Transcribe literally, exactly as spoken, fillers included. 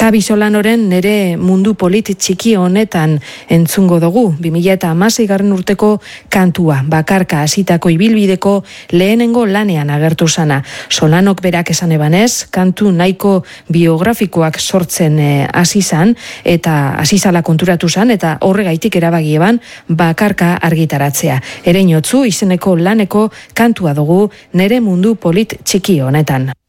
Xabi Solanoren Nere mundu polit txiki honetan entzungo dugu, bi mila hamaseigarren urteko kantua, bakarka hasitako ibilbideko lehenengo lanean agertu sana. Solanok berak esan ebanez, kantu nahiko biografikoak sortzen hasi zan, eta hasi zala konturatu zan, eta horregaitik erabaki eban bakarka argitaratzea. Ereñotzu izeneko laneko kantua dugu Nere mundu polit txiki honetan.